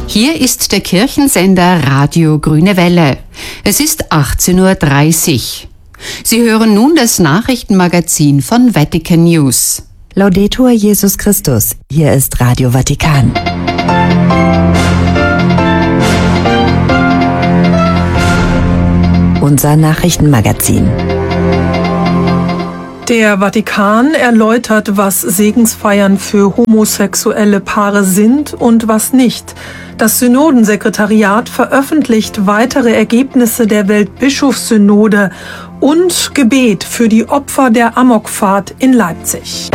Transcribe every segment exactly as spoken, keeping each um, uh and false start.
Hier ist der Kirchensender Radio Grüne Welle. Es ist achtzehn Uhr dreißig. Sie hören nun das Nachrichtenmagazin von Vatican News. Laudetur Jesus Christus. Hier ist Radio Vatikan. Unser Nachrichtenmagazin. Der Vatikan erläutert, was Segensfeiern für homosexuelle Paare sind und was nicht. Das Synodensekretariat veröffentlicht weitere Ergebnisse der Weltbischofssynode und Gebet für die Opfer der Amokfahrt in Leipzig.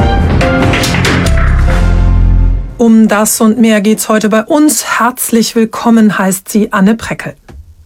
Um das und mehr geht's heute bei uns. Herzlich willkommen, heißt sie Anne Preckel.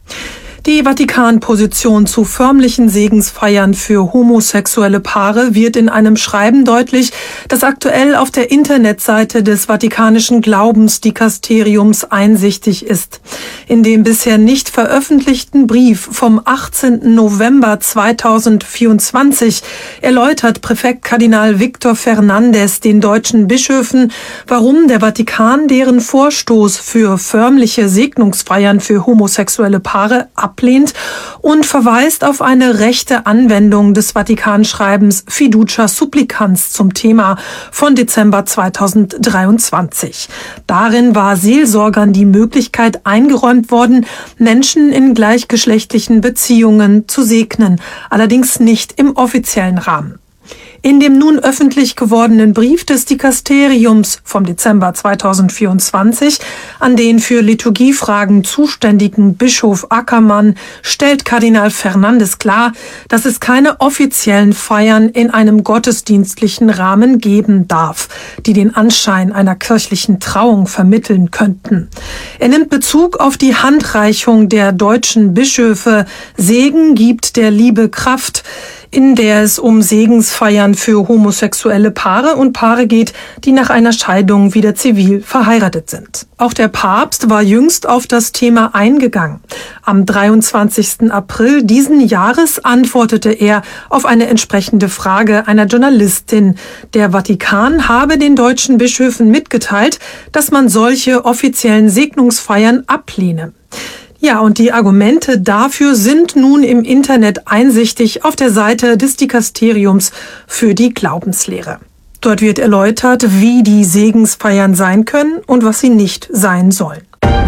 Die Vatikan-Position zu förmlichen Segensfeiern für homosexuelle Paare wird in einem Schreiben deutlich, das aktuell auf der Internetseite des Vatikanischen Glaubensdikasteriums einsichtig ist. In dem bisher nicht veröffentlichten Brief vom achtzehnten November zweitausendvierundzwanzig erläutert Präfekt Kardinal Victor Fernandes den deutschen Bischöfen, warum der Vatikan deren Vorstoß für förmliche Segnungsfeiern für homosexuelle Paare ablehnt und verweist auf eine rechte Anwendung des Vatikanschreibens Fiducia Supplicans zum Thema von Dezember zweitausenddreiundzwanzig. Darin war Seelsorgern die Möglichkeit eingeräumt worden, Menschen in gleichgeschlechtlichen Beziehungen zu segnen, allerdings nicht im offiziellen Rahmen. In dem nun öffentlich gewordenen Brief des Dikasteriums vom Dezember zweitausendvierundzwanzig an den für Liturgiefragen zuständigen Bischof Ackermann stellt Kardinal Fernandes klar, dass es keine offiziellen Feiern in einem gottesdienstlichen Rahmen geben darf, die den Anschein einer kirchlichen Trauung vermitteln könnten. Er nimmt Bezug auf die Handreichung der deutschen Bischöfe Segen gibt der Liebe Kraft, in der es um Segensfeiern für homosexuelle Paare und Paare geht, die nach einer Scheidung wieder zivil verheiratet sind. Auch der Papst war jüngst auf das Thema eingegangen. Am dreiundzwanzigsten April diesen Jahres antwortete er auf eine entsprechende Frage einer Journalistin. Der Vatikan habe den deutschen Bischöfen mitgeteilt, dass man solche offiziellen Segnungsfeiern ablehne. Ja, und die Argumente dafür sind nun im Internet einsichtig auf der Seite des Dikasteriums für die Glaubenslehre. Dort wird erläutert, wie die Segensfeiern sein können und was sie nicht sein sollen.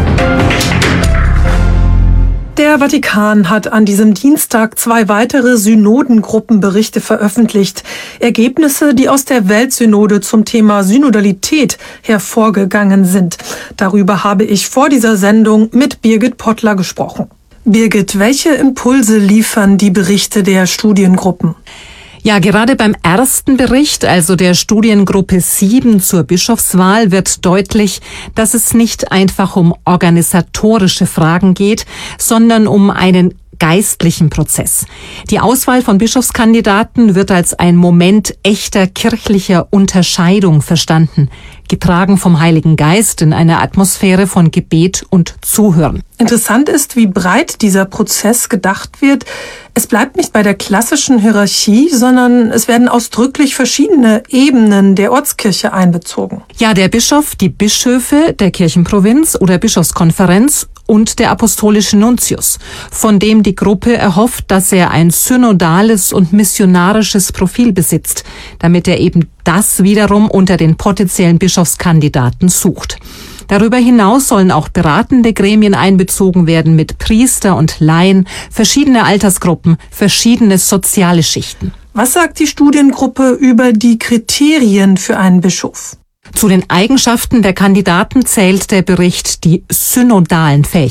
Der Vatikan hat an diesem Dienstag zwei weitere Synodengruppenberichte veröffentlicht. Ergebnisse, die aus der Weltsynode zum Thema Synodalität hervorgegangen sind. Darüber habe ich vor dieser Sendung mit Birgit Pottler gesprochen. Birgit, welche Impulse liefern die Berichte der Studiengruppen? Ja, gerade beim ersten Bericht, also der Studiengruppe sieben zur Bischofswahl, wird deutlich, dass es nicht einfach um organisatorische Fragen geht, sondern um einen geistlichen Prozess. Die Auswahl von Bischofskandidaten wird als ein Moment echter kirchlicher Unterscheidung verstanden, getragen vom Heiligen Geist in einer Atmosphäre von Gebet und Zuhören. Interessant ist, wie breit dieser Prozess gedacht wird. Es bleibt nicht bei der klassischen Hierarchie, sondern es werden ausdrücklich verschiedene Ebenen der Ortskirche einbezogen. Ja, der Bischof, die Bischöfe der Kirchenprovinz oder Bischofskonferenz und der apostolische Nuntius, von dem die Gruppe erhofft, dass er ein synodales und missionarisches Profil besitzt, damit er eben das wiederum unter den potenziellen Bischofskandidaten sucht. Darüber hinaus sollen auch beratende Gremien einbezogen werden mit Priester und Laien, verschiedene Altersgruppen, verschiedene soziale Schichten. Was sagt die Studiengruppe über die Kriterien für einen Bischof? Zu den Eigenschaften der Kandidaten zählt der Bericht die synodalen Fähigkeiten.